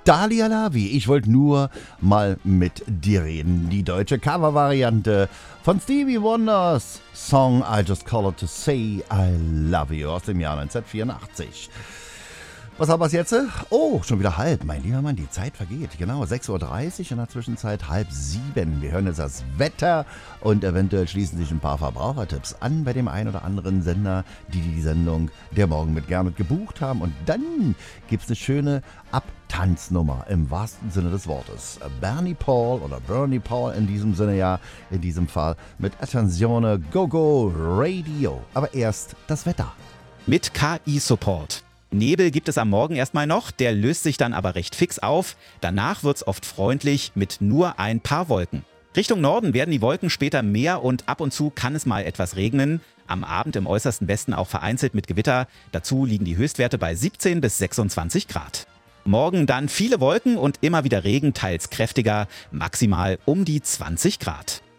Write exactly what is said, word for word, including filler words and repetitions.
Dalia Lavi, ich wollte nur mal mit dir reden. Die deutsche Covervariante von Stevie Wonders Song I Just Call It To Say I Love You aus dem Jahr neunzehnhundertvierundachtzig. Was haben wir jetzt? Oh, schon wieder halb. Mein lieber Mann, die Zeit vergeht. Genau, sechs Uhr dreißig, in der Zwischenzeit halb sieben. Wir hören jetzt das Wetter und eventuell schließen sich ein paar Verbrauchertipps an bei dem einen oder anderen Sender, die die Sendung Der Morgen mit Gernot gebucht haben. Und dann gibt es eine schöne Abtanznummer im wahrsten Sinne des Wortes. Bernie Paul oder Bernie Paul in diesem Sinne ja, in diesem Fall mit Attenzione Go Go Radio. Aber erst das Wetter. Mit K I-Support. Nebel gibt es am Morgen erstmal noch, der löst sich dann aber recht fix auf. Danach wird's oft freundlich mit nur ein paar Wolken. Richtung Norden werden die Wolken später mehr und ab und zu kann es mal etwas regnen. Am Abend im äußersten Westen auch vereinzelt mit Gewitter. Dazu liegen die Höchstwerte bei siebzehn bis sechsundzwanzig Grad. Morgen dann viele Wolken und immer wieder Regen, teils kräftiger, maximal um die zwanzig Grad.